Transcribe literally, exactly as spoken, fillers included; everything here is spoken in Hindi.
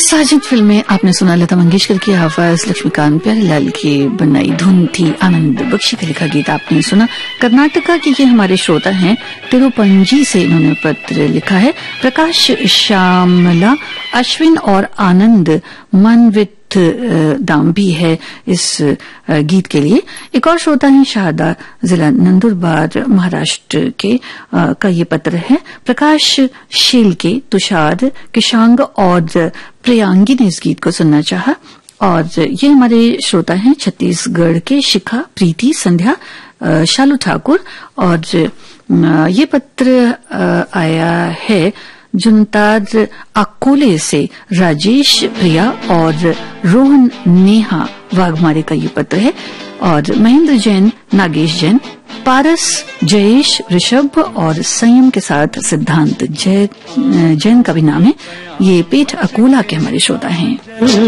साजिद फिल्म में आपने सुना लता मंगेशकर की आवाज, लक्ष्मीकांत प्यारेलाल की बनाई धुन थी, आनंद बख्शी का लिखा गीत आपने सुना। कर्नाटका के ये हमारे श्रोता हैं, तिरुपंजी से इन्होंने पत्र लिखा है। प्रकाश, श्यामला, अश्विन और आनंद मनवित दाम भी है इस गीत के लिए। एक और श्रोता है शारदा, जिला नंदुरबार महाराष्ट्र के आ, का ये पत्र है। प्रकाश शील के, तुषार, किशांग और प्रियांगी ने इस गीत को सुनना चाहा। और ये हमारे श्रोता हैं छत्तीसगढ़ के शिखा, प्रीति, संध्या, शालू ठाकुर। और ये पत्र आया है जुनताज अकोले से राजेश, प्रिया और रोहन नेहा वाघमारे का ये पत्र है। और महेंद्र जैन, नागेश जैन, पारस, जयेश, ऋषभ और संयम के साथ सिद्धांत जैन का भी नाम है। ये पेठ अकोला के हमारे श्रोता हैं।